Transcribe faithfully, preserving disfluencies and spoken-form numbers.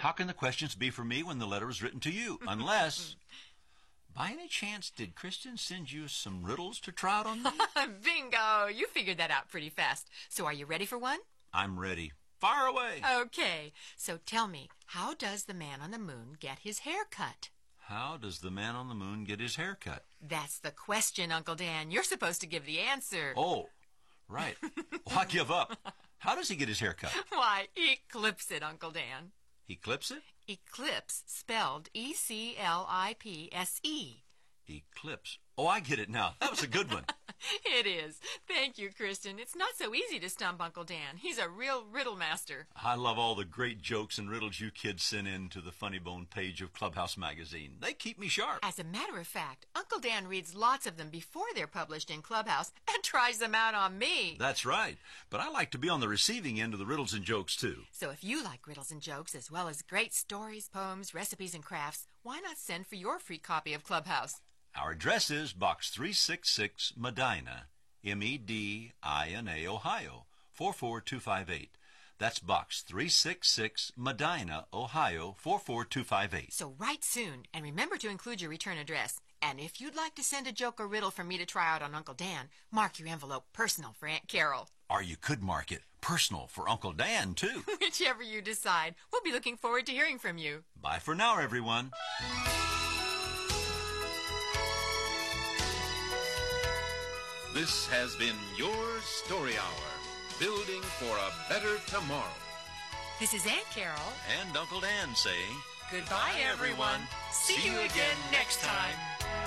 How can the questions be for me when the letter was written to you? Unless, by any chance, did Kristen send you some riddles to try out on me? Bingo! You figured that out pretty fast. So are you ready for one? I'm ready. Fire away. Okay. So tell me, how does the man on the moon get his hair cut? How does the man on the moon get his hair cut? That's the question, Uncle Dan. You're supposed to give the answer. Oh, right. Well, I give up. How does he get his hair cut? Why, he clips it, Uncle Dan. He clips it? Eclipse, spelled E C L I P S E. Eclipse. Oh, I get it now. That was a good one. It is. Thank you, Kristen. It's not so easy to stump Uncle Dan. He's a real riddle master. I love all the great jokes and riddles you kids send in to the Funny Bone page of Clubhouse Magazine. They keep me sharp. As a matter of fact, Uncle Dan reads lots of them before they're published in Clubhouse and tries them out on me. That's right. But I like to be on the receiving end of the riddles and jokes, too. So if you like riddles and jokes as well as great stories, poems, recipes, and crafts, why not send for your free copy of Clubhouse? Our address is Box three sixty-six, Medina, M E D I N A, Ohio, four four two five eight. That's Box three sixty-six, Medina, Ohio, four four two five eight. So write soon, and remember to include your return address. And if you'd like to send a joke or riddle for me to try out on Uncle Dan, mark your envelope personal for Aunt Carol. Or you could mark it personal for Uncle Dan, too. Whichever you decide. We'll be looking forward to hearing from you. Bye for now, everyone. This has been your Story Hour, building for a better tomorrow. This is Aunt Carol. And Uncle Dan saying, Goodbye, everyone. See you again next time.